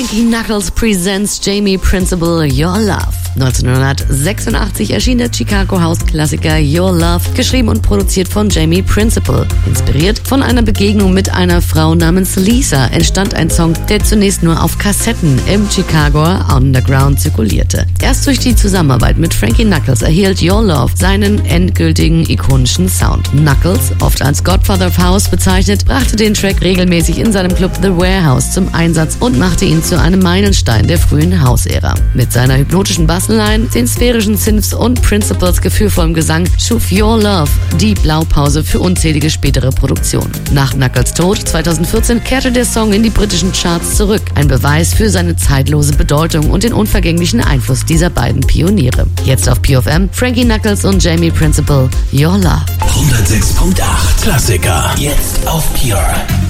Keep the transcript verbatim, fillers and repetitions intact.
Frankie Knuckles presents Jamie Principle Your Love. neunzehnhundertsechsundachtzig erschien der Chicago House-Klassiker Your Love, geschrieben und produziert von Jamie Principle. Inspiriert von einer Begegnung mit einer Frau namens Lisa entstand ein Song, der zunächst nur auf Kassetten im Chicagoer Underground zirkulierte. Erst durch die Zusammenarbeit mit Frankie Knuckles erhielt Your Love seinen endgültigen ikonischen Sound. Knuckles, oft als Godfather of House bezeichnet, brachte den Track regelmäßig in seinem Club The Warehouse zum Einsatz und machte ihn zu einem Meilenstein der frühen House-Ära. Mit seiner hypnotischen Bassline, den sphärischen Synths und Principles gefühlvollem Gesang schuf Your Love die Blaupause für unzählige spätere Produktionen. Nach Knuckles Tod zweitausendvierzehn kehrte der Song in die britischen Charts zurück, ein Beweis für seine zeitlose Bedeutung und den unvergänglichen Einfluss dieser beiden Pioniere. Jetzt auf P F M, Frankie Knuckles und Jamie Principle, Your Love. hundertsechs Komma acht Klassiker, jetzt auf Pure.